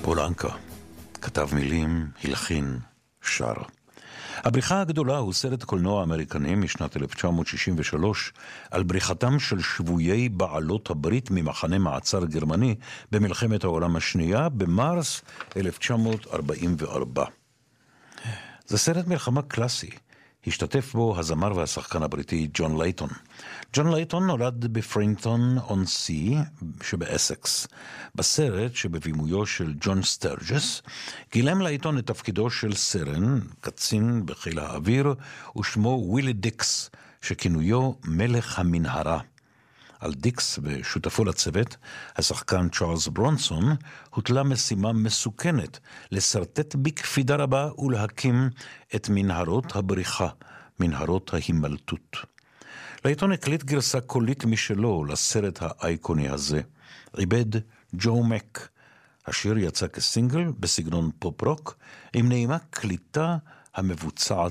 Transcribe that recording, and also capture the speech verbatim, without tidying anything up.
פולנקה, כתב מילים, הלחין, שר. הבריחה הגדולה הוא סרט קולנוע אמריקני משנת אלף תשע מאות שישים ושלוש על בריחתם של שבויי בעלות הברית ממחנה מעצר גרמני במלחמת העולם השנייה במרס אלף תשע מאות ארבעים וארבע. זה סרט מלחמה קלאסי. השתתף בו הזמר והשחקן הבריטי ג'ון לייטון. ג'ון לייטון נולד בפרינגטון און סי שבאסקס. בסרט שבבימויו של ג'ון סטרג'ס גילם לייטון את תפקידו של סרן, קצין בחיל האוויר, ושמו ווילי דיקס, שכינויו מלך המנהרה. על דיקס ושותפו לצוות, השחקן צ'ארלס ברונסון, הוטלה משימה מסוכנת לסרטט בקפידה רבה ולהקים את מנהרות הבריחה, מנהרות ההימלטות. לעיתון הקליט גרסה קולית משלו לסרט האייקוני הזה, עיבד ג'ו מק. השיר יצא כסינגל בסגנון פופ-רוק, עם נעימה קליטה המבוצעת